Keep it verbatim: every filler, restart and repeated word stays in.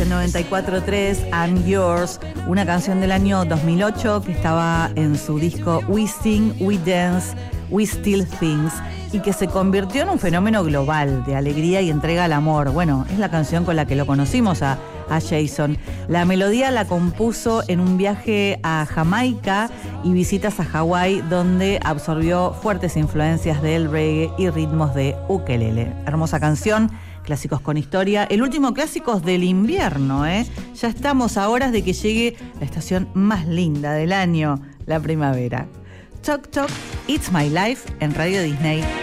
noventa y cuatro punto tres, I'm Yours, una canción del año dos mil ocho que estaba en su disco We Sing, We Dance, We Still Things, y que se convirtió en un fenómeno global de alegría y entrega al amor. Bueno, es la canción con la que lo conocimos a, a Jason. La melodía la compuso en un viaje a Jamaica y visitas a Hawái, donde absorbió fuertes influencias del reggae y ritmos de ukelele. Hermosa canción. Clásicos con historia, el último clásicos del invierno, ¿eh? Ya estamos a horas de que llegue la estación más linda del año, la primavera. Choc Choc, It's My Life en Radio Disney.